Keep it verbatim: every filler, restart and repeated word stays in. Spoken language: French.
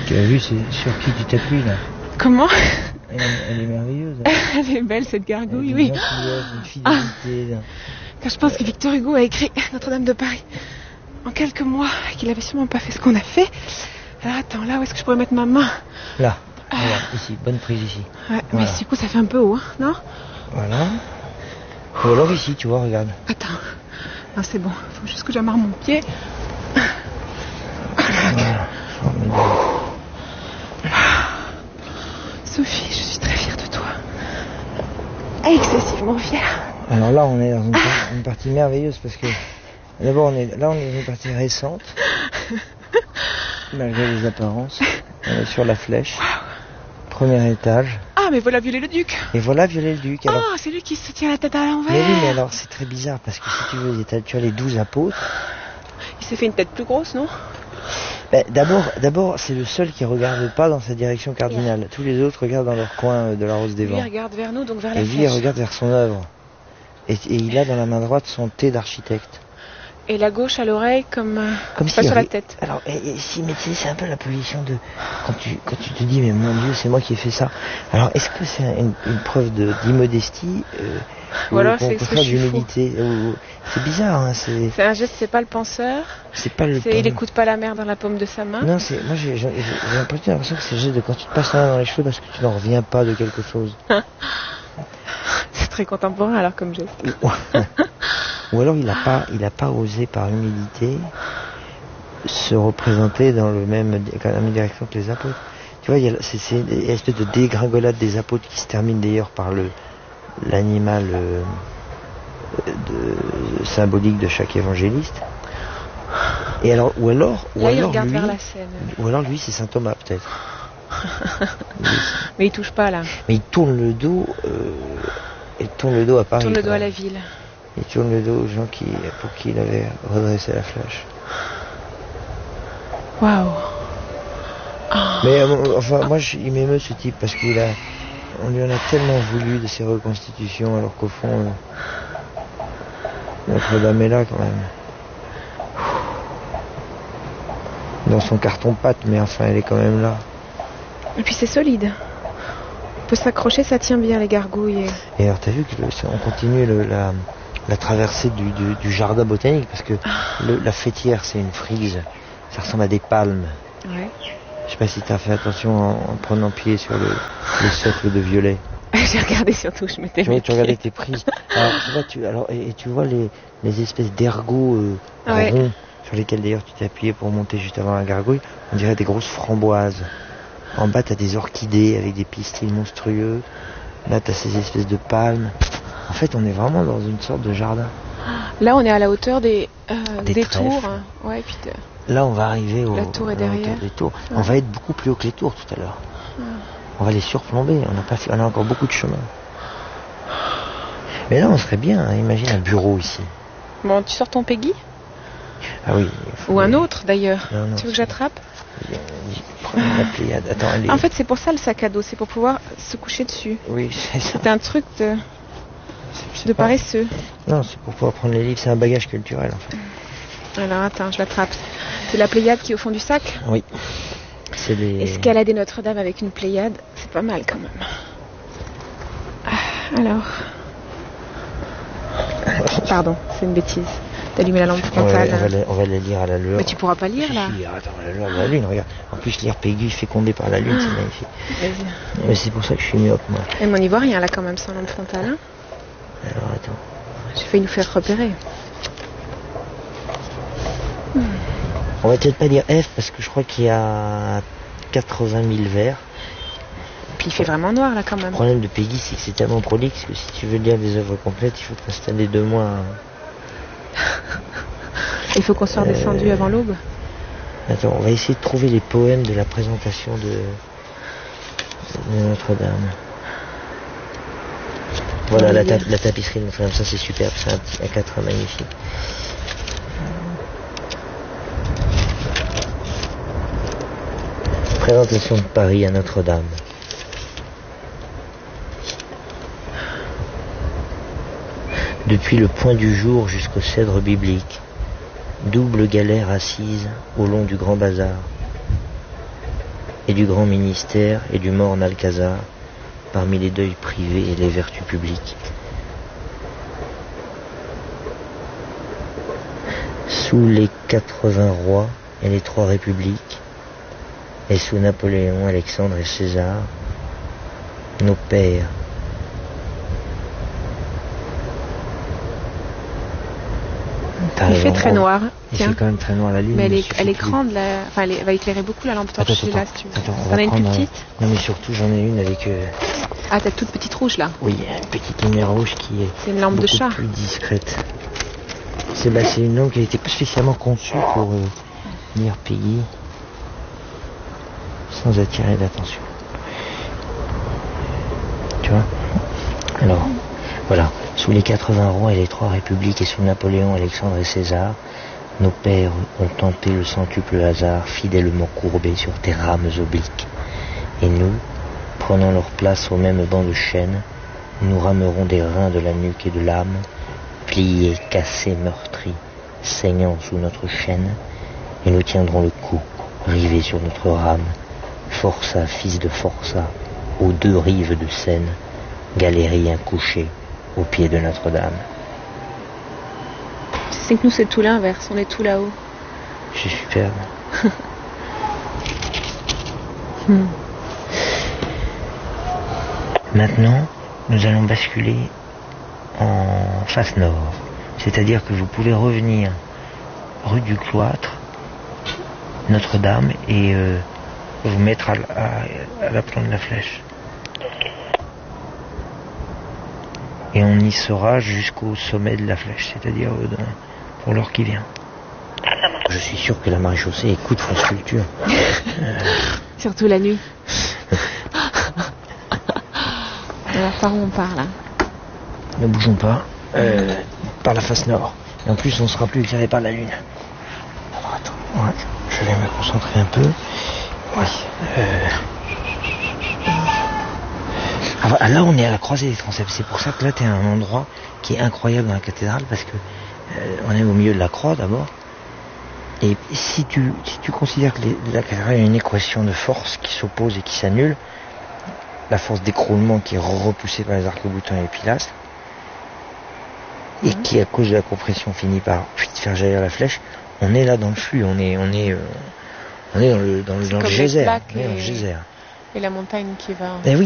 Tu as vu c'est sur qui tu t'appuies là? Comment? elle, elle est merveilleuse. Hein. Elle est belle cette gargouille, elle oui. Une fidélité. Ah. Quand je pense que Victor Hugo a écrit Notre-Dame de Paris en quelques mois et qu'il avait sûrement pas fait ce qu'on a fait. Alors attends, là où est-ce que je pourrais mettre ma main? Là, ah. Regarde, ici, bonne prise ici. Ouais, voilà. Mais du coup ça fait un peu haut, hein, non? Voilà. Ou alors ici, tu vois, regarde. Attends, non, c'est bon, faut juste que j'amarre mon pied. Voilà. Sophie, je suis très fière de toi. Excessivement fière. Alors là, on est dans une, une partie merveilleuse parce que d'abord, on est là, on est dans une partie récente, malgré les apparences. On est sur la Flèche, wow. Premier étage. Ah, mais voilà Viollet-le-Duc. Et voilà Viollet-le-Duc. Ah, oh, c'est lui qui se tient la tête à l'envers. Mais oui, mais alors c'est très bizarre parce que si tu veux, tu as les douze apôtres. Il s'est fait une tête plus grosse, non? Ben, d'abord, d'abord, c'est le seul qui regarde pas dans sa direction cardinale. Yeah. Tous les autres regardent dans leur coin de la Rose des Vents. Lui il regarde vers nous, donc vers la Et Flèche. lui, il regarde vers son œuvre. Et, et il a dans la main droite son thé d'architecte. Et la gauche à l'oreille comme, euh, comme pas si sur avait... la tête. Alors, et, et, si, mais tu sais, c'est un peu la position de... Quand tu, quand tu te dis, mais mon Dieu, c'est moi qui ai fait ça. Alors, est-ce que c'est une, une preuve de, d'immodestie euh, ou alors c'est que je suis d'humilité ou... C'est bizarre, hein, c'est... C'est un geste, c'est pas le penseur. C'est pas le... C'est, il écoute pas la mer dans la paume de sa main. Non, c'est... Moi, j'ai, j'ai, j'ai l'impression que c'est le geste de quand tu te passes la main dans les cheveux parce que tu n'en reviens pas de quelque chose. C'est très contemporain, alors, comme geste. Ou alors il n'a pas, il a pas osé par humilité se représenter dans le même, dans la même direction que les apôtres. Tu vois, il y a, c'est, c'est une espèce de dégringolade des apôtres qui se termine d'ailleurs par le l'animal euh, de, symbolique de chaque évangéliste. Et alors, ou alors, ou Là, alors il regarde lui, vers la Seine. Ou alors lui, c'est saint Thomas peut-être. Mais il touche pas là. Mais il tourne le dos, euh, il tourne le dos à Paris. Il tourne le dos à la ville. Il tourne le dos aux gens qui, pour qui il avait redressé la Flèche. Waouh. Oh. Mais enfin, moi, je, il m'émeut ce type parce qu'il a, on lui en a tellement voulu de ces reconstitutions, alors qu'au fond, euh, Notre-Dame est là quand même. Dans son carton-pâte, mais enfin, elle est quand même là. Et puis c'est solide. On peut s'accrocher, ça tient bien les gargouilles. Et, et alors, t'as vu qu'on continue le, la, la traversée du, du, du jardin botanique, parce que le, la fêtière, c'est une frise. Ça ressemble à des palmes. Ouais. Je sais pas si t'as fait attention en, en prenant pied sur le, le socle de violet. J'ai regardé surtout, je m'étais Oui, tu regardais tes prises. Alors, là, tu, alors, et, et tu vois les, les espèces d'ergots euh, ouais. ronds, sur lesquels d'ailleurs tu t'es appuyé pour monter juste avant la gargouille. On dirait des grosses framboises. En bas, t'as des orchidées avec des pistils monstrueux. Là, t'as ces espèces de palmes. En fait, on est vraiment dans une sorte de jardin. Là, on est à la hauteur des, euh, des, des tours. Ouais, puis de... Là, on va arriver au, la tour est derrière. Des tours. Ouais. On va être beaucoup plus haut que les tours tout à l'heure. Ouais. On va les surplomber. On a, pas fait, on a encore beaucoup de chemin. Mais là, on serait bien. Hein. Imagine un bureau ici. Bon, tu sors ton Peggy ? Ah oui. Ou un autre, d'ailleurs. Non, non, tu veux que j'attrape ? La Pléiade. Attends, allez. En fait, c'est pour ça le sac à dos. C'est pour pouvoir se coucher dessus. Oui, c'est ça. C'est un truc de, c'est de pas... paresseux. Non, c'est pour pouvoir prendre les livres. C'est un bagage culturel, en fait. Alors, attends, je l'attrape. C'est la Pléiade qui est au fond du sac ? Oui. C'est les... Escalader Notre-Dame avec une Pléiade, c'est pas mal quand même. Alors... Pardon, c'est une bêtise. D'allumer la lampe frontale. On va, on, va les, on va les lire à la lueur. Mais tu pourras pas lire là. Si, attends, à la lueur de la lune, regarde. En plus, lire Peggy fécondé par la lune, ah, c'est magnifique. Vas-y. Mais c'est pour ça que je suis myope, moi. Mais on n'y voit rien là quand même sans lampe frontale. Hein. Alors attends. J'ai failli nous faire repérer. Hmm. On va peut-être pas dire F parce que je crois qu'il y a quatre-vingt mille vers. Puis il fait vraiment noir là quand même. Le problème de Peggy, c'est que c'est tellement prolixe que si tu veux lire des œuvres complètes, il faut t'installer deux mois. Il faut qu'on soit descendu euh... avant l'aube. Attends, on va essayer de trouver les poèmes de la présentation de, de Notre-Dame. Voilà la, ta... la tapisserie de Notre-Dame, ça c'est superbe, c'est un, petit... un quatre magnifique. Présentation de Paris à Notre-Dame. Depuis le point du jour jusqu'au cèdre biblique, double galère assise au long du grand bazar. et du grand ministère et du morne Alcazar, parmi les deuils privés et les vertus publiques. Sous les quatre-vingts rois et les trois républiques, et sous Napoléon, Alexandre et César, nos pères, il fait très noir. Il fait quand même très noir la lune. Mais elle est, elle est grande, la... enfin, elle, est... elle va écairer beaucoup la lampe torche. Attends, là, attends, si tu veux. attends, on T'en va as une plus prendre, petite euh... Non mais surtout j'en ai une avec... Euh... Ah, t'as toute petite rouge là. Oui, une petite lumière rouge qui est, c'est une lampe de chat. Plus discrète. C'est bah, c'est une lampe qui a été spécialement conçue pour euh, lire Peggy sans attirer l'attention. Tu vois? Alors, voilà. Sous les quatre-vingts rois et les trois républiques et sous Napoléon, Alexandre et César, nos pères ont tenté le centuple hasard, fidèlement courbés sur tes rames obliques. Et nous, prenant leur place au même banc de chêne, nous ramerons des reins de la nuque et de l'âme, pliés, cassés, meurtris, saignant sous notre chaîne, et nous tiendrons le coup, rivés sur notre rame, forçat, fils de forçat, aux deux rives de Seine, galérien couché au pied de Notre-Dame. C'est que nous c'est tout l'inverse, on est tout là-haut. C'est superbe. hmm. Maintenant, nous allons basculer en face nord. C'est-à-dire que vous pouvez revenir rue du Cloître, Notre-Dame, et euh, vous mettre à, à, à l'aplomb de la Flèche. Et on y sera jusqu'au sommet de la Flèche, c'est-à-dire euh, dans, pour l'heure qui vient. Je suis sûr que la maréchaussée écoute France Culture. euh... Surtout la nuit. Alors par où on part là? Ne bougeons pas. Euh, par la face nord. Et en plus on sera plus éclairé par la lune. Alors attends, ouais, je vais me concentrer un peu. Oui. Euh... Ah, là on est à la croisée des transepts. C'est pour ça que là t'es à un endroit qui est incroyable dans la cathédrale, parce que euh, on est au milieu de la croix d'abord. Et si tu, si tu considères que les, la cathédrale est une équation de force qui s'oppose et qui s'annule, la force d'écroulement qui est repoussée par les arcs-boutants et les pilastres, et mmh. qui à cause de la compression finit par faire jaillir la flèche, on est là dans le flux, on est, on est, euh, on est dans le, dans le, dans le geyser. Et, et la montagne qui va... Et oui.